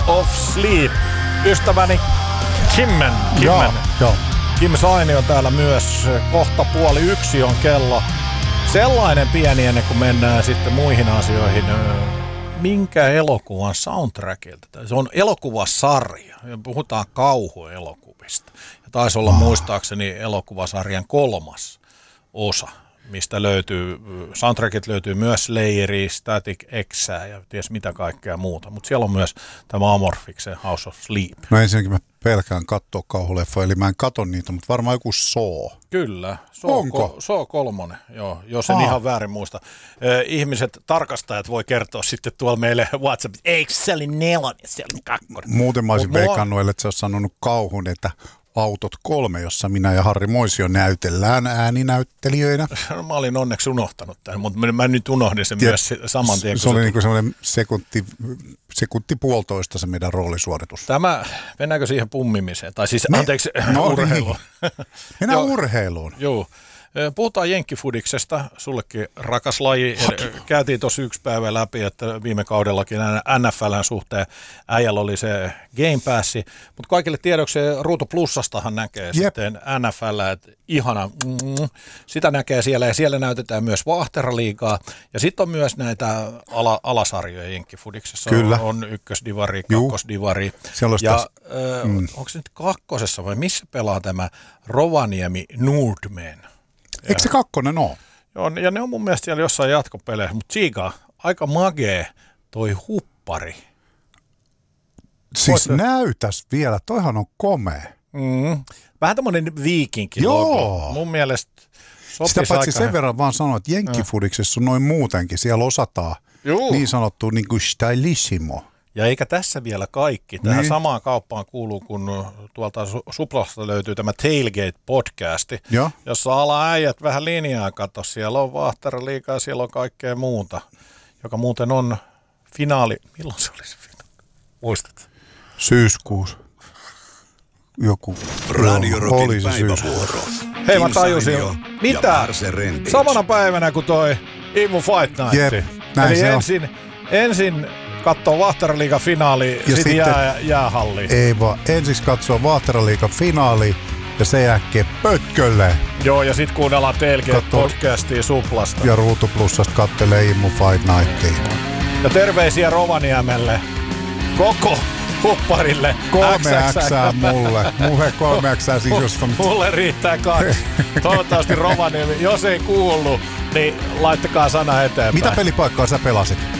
of Sleep. Ystäväni Kimmen. Joo. Kim Saini on täällä myös. Kohta 12:30 on kello. Sellainen pieni ennen kuin mennään sitten muihin asioihin. Minkä elokuvan soundtrackilta? Se on elokuvasarja. Puhutaan kauhuelokuvista. Ja taisi olla muistaakseni elokuvasarjan 3. osa, mistä soundtrackit löytyy myös Slayeri, Static Xää ja ties mitä kaikkea muuta. Mutta siellä on myös tämä Amorphiksen House of Sleep. No ensinnäkin mä pelkään katsoa kauhuleffoja, eli mä en katso niitä, mutta varmaan joku Saw. Kyllä. Onko? Saw 3, joo, jos en ihan väärin muista. Ihmiset, tarkastajat voi kertoa sitten tuolla meille WhatsAppissa, eikö se oli 4, se oli 2. Muuten mä olisin veikannut, että sä oot sanonut kauhun, että Autot 3, jossa minä ja Harri Moisio näytellään ääninäyttelijöinä. No, mä olin onneksi unohtanut tämän, mutta mä nyt unohdin sen myös saman tien. Se oli niin kuin semmoinen sekunti puolitoista se meidän roolisuoritus. Mennäänkö siihen pummimiseen? Tai siis, urheiluun. Mennään urheiluun. Joo. Puhutaan jenkkifudiksesta, sullekin rakas laji. Käytiin tuossa yksi päivä läpi, että viime kaudellakin NFLn suhteen äijällä oli se Game Passi, mutta kaikille tiedoksi Ruutu Plussastahan näkee sitten NFL, että ihana, sitä näkee siellä ja siellä näytetään myös Vahteraliigaa ja sitten on myös näitä alasarjoja jenkkifudiksessa. Kyllä. On ykkösdivari, kakkosdivari ja onko se nyt 2. vai missä pelaa tämä Rovaniemi Nordmen? Eikö se 2 ole? Joo, ja ne on mun mielestä siellä jossain jatkopeleissä, mutta Chiga, aika magee toi huppari. Siis näytäs vielä, toihan on komea. Vähän tämmöinen viikinki-logo. Mun mielestä sopisi sitä paitsi aika... sen verran vaan sanoa, että jenkkifudiksessa on noin muutenkin, siellä osataan niin sanottu niin kuin stylissimo. Ja eikä tässä vielä kaikki. Tähän samaan kauppaan kuuluu, kun tuolta Suplasta löytyy tämä Tailgate-podcasti, jossa ala äijät vähän linjaa katso. Siellä on Vahteraliigaa, siellä on kaikkea muuta, joka muuten on finaali. Milloin se olisi finaali? Muistat? Syyskuussa. Joku. Radio Rockin päivävuoro. Hei, mä tajusin. Mitä? Samana päivänä kuin toi Imu Fight Night. Eli ensin katsoo Vahteraliigan finaali, ja sitten jäähalliin. Ei vaan, ensiksi katsoo Vahteraliigan finaali ja sen jälkeen pötkölle. Joo, ja sitten kuunnellaan Tailgate-podcastia Suplasta. Ja Ruutu Plussasta kattelee Immu Fight Nightia. Ja terveisiä Rovaniemelle, koko hupparille. 3X mulle. Mulle 3X siis just on. Mulle riittää 2. Toivottavasti Rovaniemi, jos ei kuullut, niin laittakaa sana eteenpäin. Mitä pelipaikkaa sä pelasit?